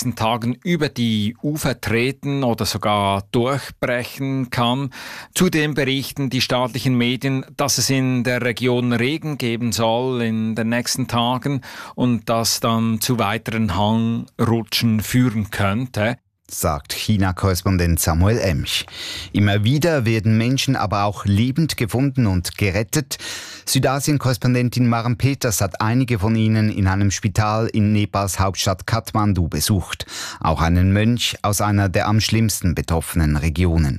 nächsten Tagen über die Ufer treten oder sogar durchbrechen kann. Zudem berichten die staatlichen Medien, dass es in der Region Regen geben soll in den nächsten Tagen und das dann zu weiteren Hangrutschen führen könnte, sagt China-Korrespondent Samuel Emch. Immer wieder werden Menschen aber auch lebend gefunden und gerettet. Südasien-Korrespondentin Maren Peters hat einige von ihnen in einem Spital in Nepals Hauptstadt Kathmandu besucht. Auch einen Mönch aus einer der am schlimmsten betroffenen Regionen.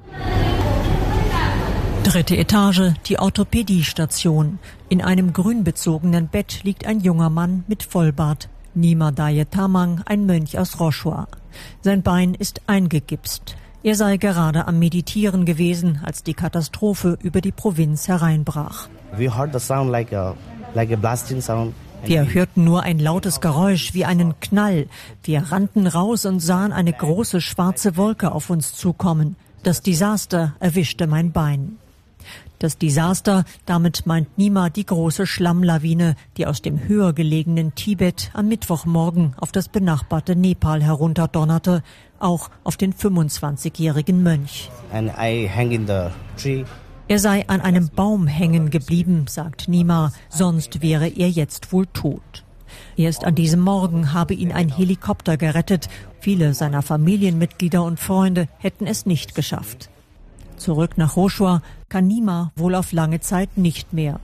3. Etage, die Orthopädiestation. In einem grünbezogenen Bett liegt ein junger Mann mit Vollbart. Nima Daye Tamang, ein Mönch aus Roshua. Sein Bein ist eingegipst. Er sei gerade am Meditieren gewesen, als die Katastrophe über die Provinz hereinbrach. Wir hörten nur ein lautes Geräusch wie einen Knall. Wir rannten raus und sahen eine große schwarze Wolke auf uns zukommen. Das Desaster erwischte mein Bein. Das Desaster, damit meint Nima die große Schlammlawine, die aus dem höher gelegenen Tibet am Mittwochmorgen auf das benachbarte Nepal herunterdonnerte, auch auf den 25-jährigen Mönch. Er sei an einem Baum hängen geblieben, sagt Nima, sonst wäre er jetzt wohl tot. Erst an diesem Morgen habe ihn ein Helikopter gerettet. Viele seiner Familienmitglieder und Freunde hätten es nicht geschafft. Zurück nach Roshua kann Nima wohl auf lange Zeit nicht mehr.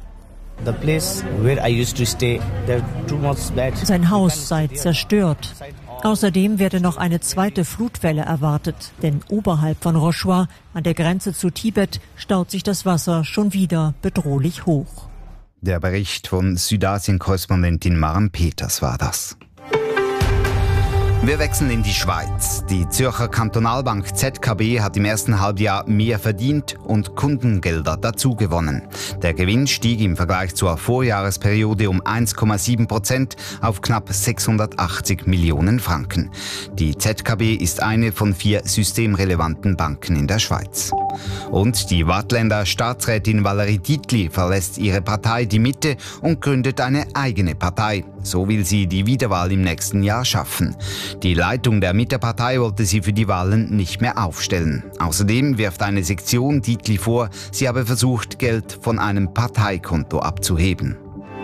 Sein Haus sei zerstört. Außerdem werde noch eine zweite Flutwelle erwartet, denn oberhalb von Roshua, an der Grenze zu Tibet, staut sich das Wasser schon wieder bedrohlich hoch. Der Bericht von Südasien-Korrespondentin Maren Peters war das. Wir wechseln in die Schweiz. Die Zürcher Kantonalbank ZKB hat im ersten Halbjahr mehr verdient und Kundengelder dazu gewonnen. Der Gewinn stieg im Vergleich zur Vorjahresperiode um 1,7% auf knapp 680 Millionen Franken. Die ZKB ist eine von 4 systemrelevanten Banken in der Schweiz. Und die Waadtländer Staatsrätin Valerie Dietli verlässt ihre Partei Die Mitte und gründet eine eigene Partei. So will sie die Wiederwahl im nächsten Jahr schaffen. Die Leitung der Mittepartei wollte sie für die Wahlen nicht mehr aufstellen. Außerdem wirft eine Sektion Dietli vor, sie habe versucht, Geld von einem Parteikonto abzuheben.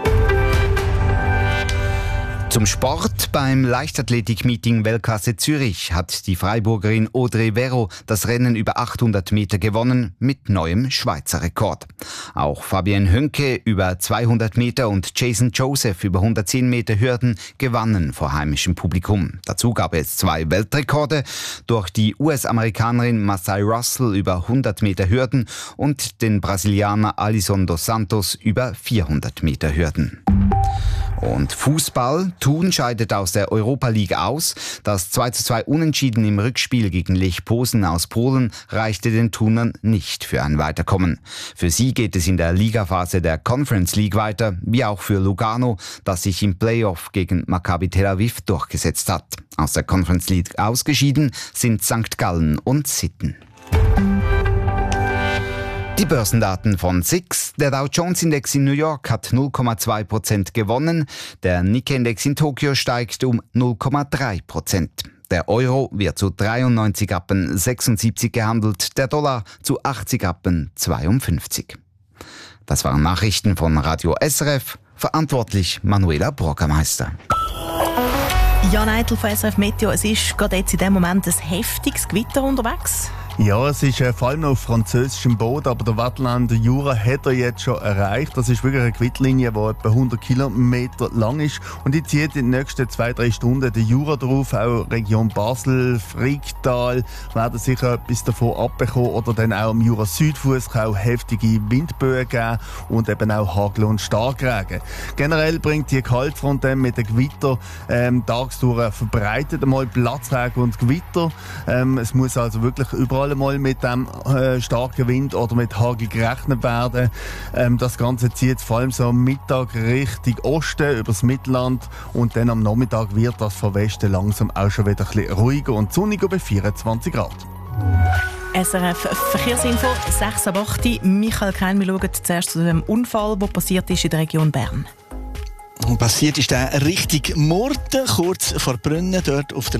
Zum Sport. Beim Leichtathletik-Meeting Weltklasse Zürich hat die Freiburgerin Audrey Verreau das Rennen über 800 Meter gewonnen mit neuem Schweizer Rekord. Auch Fabienne Hünke über 200 Meter und Jason Joseph über 110 Meter Hürden gewannen vor heimischem Publikum. Dazu gab es 2 Weltrekorde durch die US-Amerikanerin Masai Russell über 100 Meter Hürden und den Brasilianer Alisson dos Santos über 400 Meter Hürden. Und Fußball. Thun scheidet aus der Europa League aus. Das 2:2 Unentschieden im Rückspiel gegen Lech Posen aus Polen reichte den Thunern nicht für ein Weiterkommen. Für sie geht es in der Ligaphase der Conference League weiter, wie auch für Lugano, das sich im Playoff gegen Maccabi Tel Aviv durchgesetzt hat. Aus der Conference League ausgeschieden sind St. Gallen und Sitten. Die Börsendaten von SIX. Der Dow-Jones-Index in New York hat 0,2% gewonnen. Der Nikkei-Index in Tokio steigt um 0,3%. Der Euro wird zu 93,76 gehandelt, der Dollar zu 80,52. Das waren Nachrichten von Radio SRF. Verantwortlich Manuela Brockermeister. Jan Eitel von SRF Meteo. Es ist gerade jetzt in dem Moment ein heftiges Gewitter unterwegs. Ja, es ist vor allem auf französischem Boden, aber der Waadtländer Jura hat er jetzt schon erreicht. Das ist wirklich eine Gewittlinie, die etwa 100 Kilometer lang ist. Und die zieht in den nächsten 2-3 Stunden den Jura drauf. Auch Region Basel, Fricktal werden sicher etwas davon abbekommen. Oder dann auch am Jura-Südfuss kann auch heftige Windböen geben und eben auch Hagel und Starkregen. Generell bringt die Kaltfront dann mit den Gewitter tagsdurch verbreitet einmal Platzregen und Gewitter. Es muss also wirklich überall mal mit dem starken Wind oder mit Hagel gerechnet werden. Das Ganze zieht vor allem so am Mittag Richtung Osten übers Mittelland und dann am Nachmittag wird das von Westen langsam auch schon wieder ein bisschen ruhiger und sonniger bei 24 Grad. SRF Verkehrsinfo, 6:08. Michael Krein, wir schauen zuerst zu dem Unfall, der passiert ist in der Region Bern. Passiert ist der Richtung Murten, kurz vor Brünnen, dort auf der